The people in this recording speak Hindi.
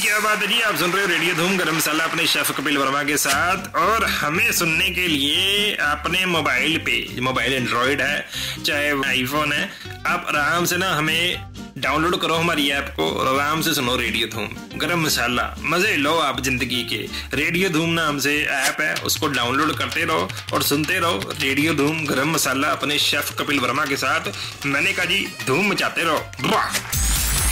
क्या बात है जी, आप सुन रहे हो रेडियो धूम गरम मसाला अपने शेफ कपिल वर्मा के साथ। और हमें सुनने के लिए अपने मोबाइल पे, मोबाइल एंड्रॉइड है चाहे आईफोन है, आप आराम से ना हमें डाउनलोड करो हमारी ऐप को और आराम से सुनो रेडियो धूम गरम मसाला। मजे लो आप जिंदगी के। रेडियो धूम नाम से ऐप है, उसको डाउनलोड करते रहो और सुनते रहो रेडियो धूम गरम मसाला अपने शेफ कपिल वर्मा के साथ। मैंने कहा जी धूम मचाते रहो। वाह।